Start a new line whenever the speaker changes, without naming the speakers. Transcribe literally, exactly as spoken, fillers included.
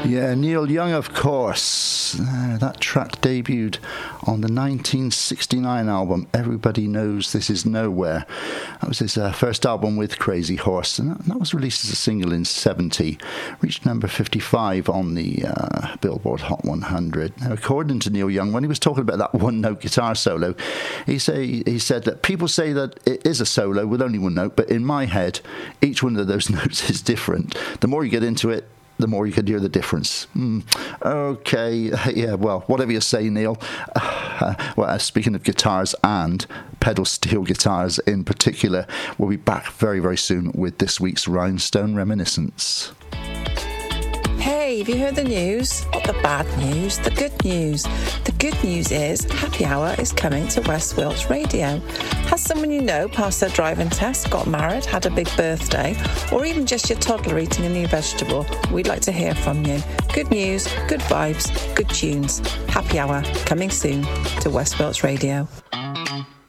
Yeah, Neil Young, of course. Uh, that track debuted on the nineteen sixty-nine album Everybody Knows This Is Nowhere. That was his uh, first album with Crazy Horse, and that, that was released as a single in seventy. Reached number fifty-five on the uh, Billboard Hot one hundred. Now, according to Neil Young, when he was talking about that one-note guitar solo, he, say, he said that people say that it is a solo with only one note, but in my head, each one of those notes is different. The more you get into it, the more you can hear the difference. Mm. Okay, yeah, well, whatever you say, Neil. Uh, well, uh, speaking of guitars and pedal steel guitars in particular, we'll be back very, very soon with this week's Rhinestone Reminiscence.
Hey, have you heard the news? Not the bad news, the good news. The good news is Happy Hour is coming to West Wilts Radio. Has someone you know passed their driving test, got married, had a big birthday, or even just your toddler eating a new vegetable? We'd like to hear from you. Good news, good vibes, good tunes. Happy Hour coming soon to West Wilts Radio.